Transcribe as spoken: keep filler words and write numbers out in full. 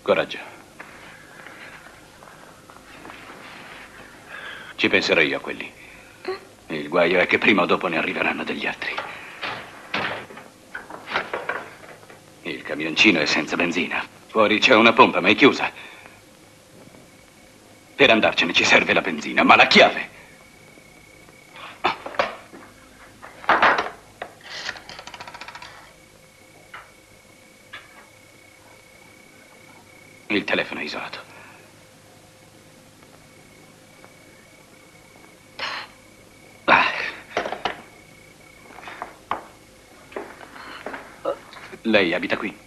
Coraggio. Ci penserò io a quelli. Il guaio è che prima o dopo ne arriveranno degli altri. Il camioncino è senza benzina. Fuori c'è una pompa, ma è chiusa. Per andarcene ci serve la benzina, ma la chiave... Il telefono è isolato. Ah. Lei abita qui?